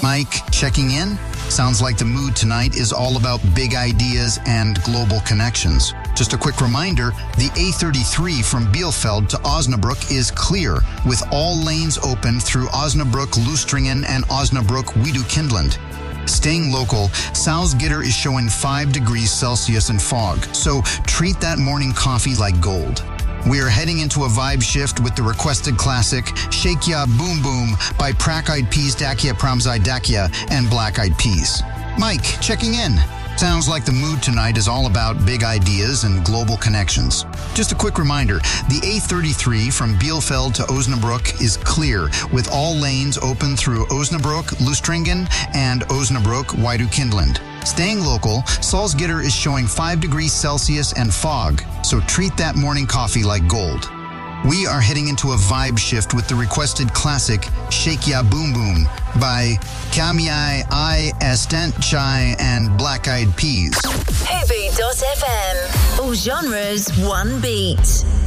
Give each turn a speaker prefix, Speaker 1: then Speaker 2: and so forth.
Speaker 1: Mike, checking in? Sounds like the mood tonight is all about big ideas and global connections. Just a quick reminder, the A33 from Bielefeld to Osnabrück is clear, with all lanes open through Osnabrück, Lustringen, and Osnabrück, Weduwkindland. Staying local, Salzgitter is showing 5 degrees Celsius and fog, so treat that morning coffee like gold. We are heading into a vibe shift with the requested classic Shake Ya Boom Boom by Prack Eyed Peas, Dakia Pramzai Dakia, and Black Eyed Peas. Mike, checking in. Sounds like the mood tonight is all about big ideas and global connections. Just a quick reminder, the A33 from Bielefeld to Osnabrück is clear, with all lanes open through Osnabrück, Lustringen, and Osnabrück, Weduwkindland. Staying local, Salzgitter is showing 5 degrees Celsius and fog, so treat that morning coffee like gold. We are heading into a vibe shift with the requested classic Shake Ya Boom Boom by Kamiai, Estent Chai, and Black Eyed Peas.
Speaker 2: Heavy.fm. All genres, one beat.